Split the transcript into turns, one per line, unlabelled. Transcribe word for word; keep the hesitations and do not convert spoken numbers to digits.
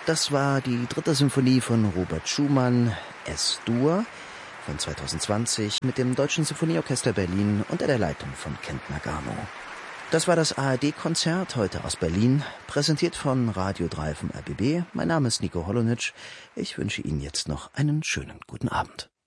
Das war die dritte Symphonie von Robert Schumann, S-Dur, von zweitausendzwanzig mit dem Deutschen Sinfonieorchester Berlin unter der Leitung von Kent Nagano. Das war das A R D-Konzert heute aus Berlin, präsentiert von Radio drei vom R B B. Mein Name ist Nico Holonitsch. Ich wünsche Ihnen jetzt noch einen schönen guten Abend.